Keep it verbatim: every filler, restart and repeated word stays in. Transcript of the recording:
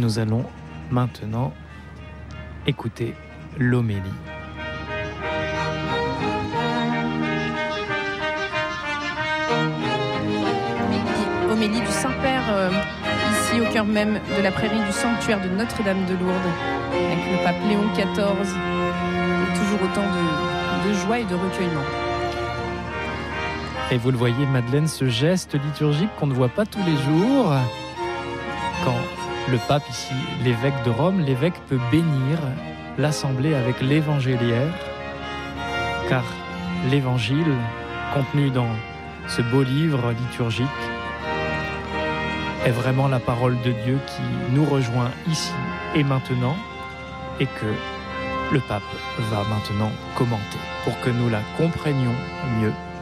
nous allons maintenant écouter l'homélie. Homélie du Saint-Père, euh, ici au cœur même de la prairie du sanctuaire de Notre-Dame de Lourdes, avec le pape Léon quatorze, et toujours autant de, de joie et de recueillement. Et vous le voyez, Madeleine, ce geste liturgique qu'on ne voit pas tous les jours, quand le pape, ici l'évêque de Rome, l'évêque peut bénir l'assemblée avec l'évangéliaire, car l'évangile contenu dans ce beau livre liturgique est vraiment la parole de Dieu qui nous rejoint ici et maintenant, et que le pape va maintenant commenter pour que nous la comprenions mieux